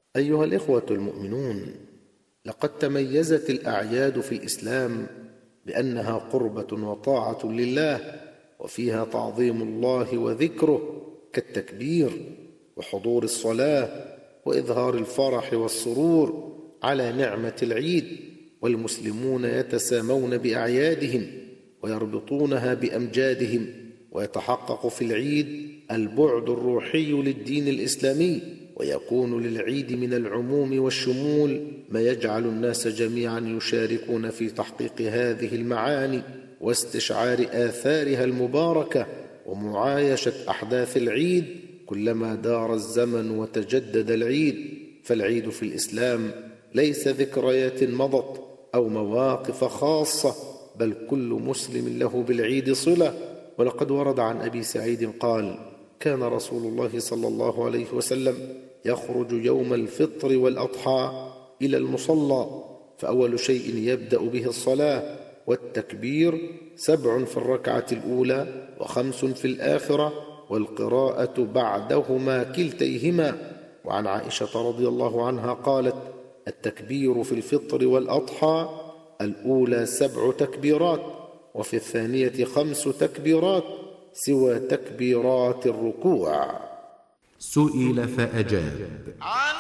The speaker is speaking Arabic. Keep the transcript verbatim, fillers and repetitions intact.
أيها الإخوة المؤمنون، لقد تميزت الأعياد في الإسلام بأنها قربة وطاعة لله، وفيها تعظيم الله وذكره كالتكبير وحضور الصلاة وإظهار الفرح والسرور على نعمة العيد. والمسلمون يتسامون بأعيادهم ويربطونها بأمجادهم، ويتحقق في العيد البعد الروحي للدين الإسلامي، ويكون للعيد من العموم والشمول ما يجعل الناس جميعا يشاركون في تحقيق هذه المعاني واستشعار آثارها المباركة ومعايشة أحداث العيد كلما دار الزمن وتجدد العيد. فالعيد في الإسلام ليس ذكريات مضت أو مواقف خاصة، بل كل مسلم له بالعيد صلة. ولقد ورد عن أبي سعيد قال: كان رسول الله صلى الله عليه وسلم يخرج يوم الفطر والأضحى إلى المصلى، فأول شيء يبدأ به الصلاة والتكبير، سبع في الركعة الأولى وخمس في الآخرة، والقراءة بعدهما كلتيهما. وعن عائشة رضي الله عنها قالت: التكبير في الفطر والأضحى الأولى سبع تكبيرات، وفي الثانية خمس تكبيرات سوى تكبيرات الركوع. سئل فأجاب: